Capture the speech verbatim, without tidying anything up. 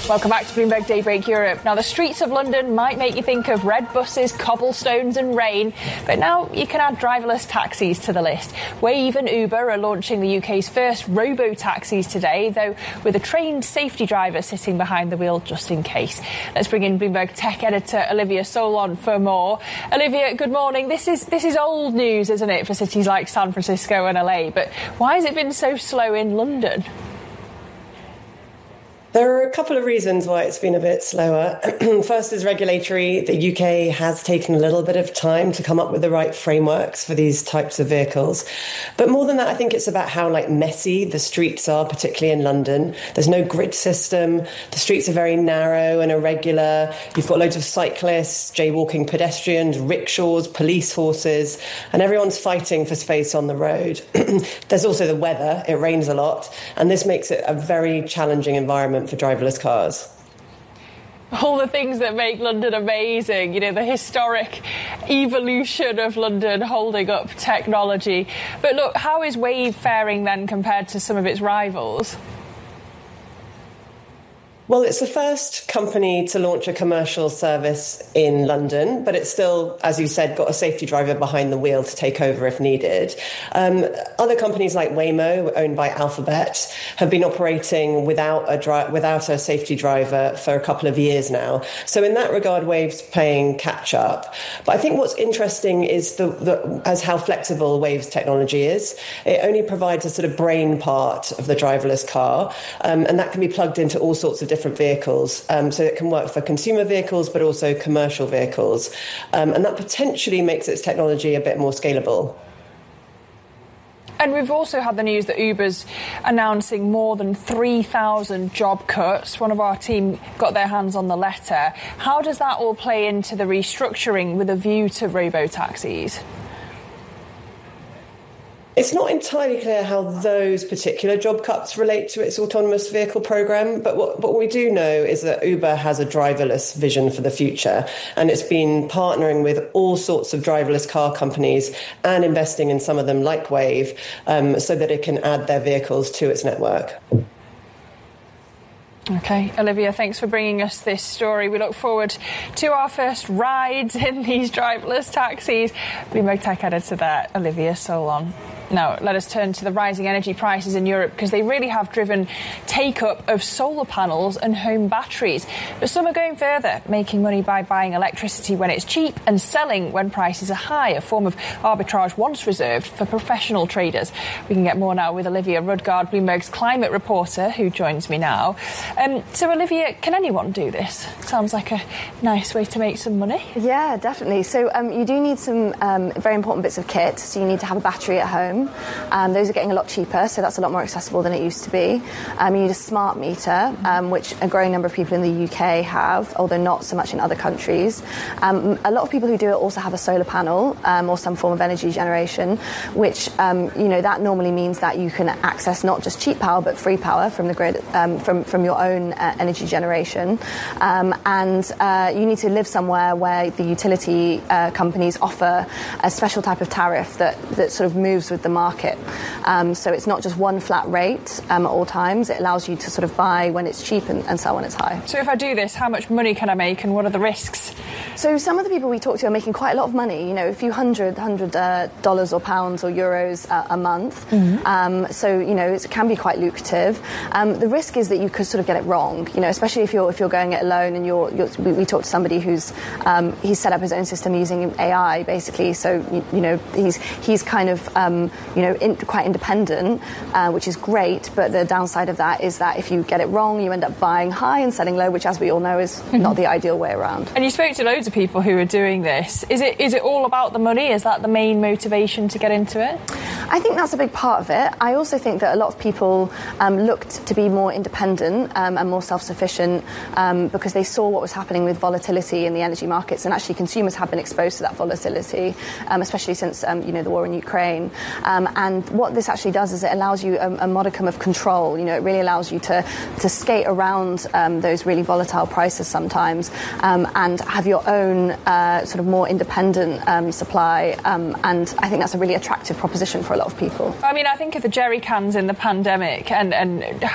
Welcome back to Bloomberg Daybreak Europe. Now, the streets of London might make you think of red buses, cobblestones and rain, but now you can add driverless taxis to the list. Wave and Uber are launching the U K's first robo-taxis today, though with a trained safety driver sitting behind the wheel just in case. Let's bring in Bloomberg tech editor Olivia Solon for more. Olivia, good morning. This is this is old news, isn't it, for cities like San Francisco and L A, but why has it been so slow in London? There are a couple of reasons why it's been a bit slower. First is regulatory. The U K has taken a little bit of time to come up with the right frameworks for these types of vehicles. But more than that, I think it's about how like messy the streets are, particularly in London. There's no grid system. The streets are very narrow and irregular. You've got loads of cyclists, jaywalking pedestrians, rickshaws, police horses, and everyone's fighting for space on the road. There's also the weather. It rains a lot, and this makes it a very challenging environment for driverless cars. All the things that make London amazing, you know, the historic evolution of London holding up technology. But look, how is Wave faring then compared to some of its rivals? Well, it's the first company to launch a commercial service in London, but it's still, as you said, got a safety driver behind the wheel to take over if needed. Um, other companies like Waymo, owned by Alphabet, have been operating without a dri- without a safety driver for a couple of years now. So in that regard, Wave's playing catch up. But I think what's interesting is the, the as how flexible Wave's technology is. It only provides a sort of brain part of the driverless car, um, and that can be plugged into all sorts of different vehicles. Um, so it can work for consumer vehicles, but also commercial vehicles. Um, and that potentially makes its technology a bit more scalable. And we've also had the news that Uber's announcing more than three thousand job cuts. One of our team got their hands on the letter. How does that all play into the restructuring with a view to robo-taxis? It's not entirely clear how those particular job cuts relate to its autonomous vehicle program, but what, what we do know is that Uber has a driverless vision for the future, and it's been partnering with all sorts of driverless car companies and investing in some of them like Wave, um, so that it can add their vehicles to its network. OK, Olivia, thanks for bringing us this story. We look forward to our first rides in these driverless taxis. Bloomberg tech editor there, Olivia Solon. Now, let us turn to the rising energy prices in Europe, because they really have driven take-up of solar panels and home batteries. But some are going further, making money by buying electricity when it's cheap and selling when prices are high, a form of arbitrage once reserved for professional traders. We can get more now with Olivia Rudgard, Bloomberg's climate reporter, who joins me now. Um, so, Olivia, can anyone do this? Sounds like a nice way to make some money. Yeah, definitely. So um, you do need some um, very important bits of kit. So you need to have a battery at home. Um, those are getting a lot cheaper, so that's a lot more accessible than it used to be. Um, you need a smart meter, um, which a growing number of people in the U K have, although not so much in other countries. Um, a lot of people who do it also have a solar panel um, or some form of energy generation, which, um, you know, that normally means that you can access not just cheap power, but free power from the grid, um, from, from your own uh, energy generation. Um, and uh, you need to live somewhere where the utility uh, companies offer a special type of tariff that, that sort of moves with the market. Um, so it's not just one flat rate um, at all times. It allows you to sort of buy when it's cheap and, and sell when it's high. So if I do this, how much money can I make and what are the risks? So some of the people we talk to are making quite a lot of money, you know, a few hundred, hundred uh, dollars or pounds or euros uh, a month. Mm-hmm. Um, so, you know, it can be quite lucrative. Um, the risk is that you could sort of get it wrong, you know, especially if you're if you're going it alone and you're, you're we, we talked to somebody who's um, he's set up his own system using A I basically. So, you, you know, he's he's kind of um, you know, in, quite independent, uh, which is great. But the downside of that is that if you get it wrong, you end up buying high and selling low, which, as we all know, is mm-hmm. not the ideal way around. And you spoke to loads of people who are doing this. Is it is it all about the money? Is that the main motivation to get into it? I think that's a big part of it. I also think that a lot of people um, looked to be more independent um, and more self-sufficient um, because they saw what was happening with volatility in the energy markets, and actually consumers have been exposed to that volatility, um, especially since um, you know the war in Ukraine. Um, and what this actually does is it allows you a, a modicum of control. You know, it really allows you to to skate around um, those really volatile prices sometimes um, and have your own uh, sort of more independent um, supply. Um, and I think that's a really attractive proposition for a lot of people. I mean, I think of the jerry cans in the pandemic and, and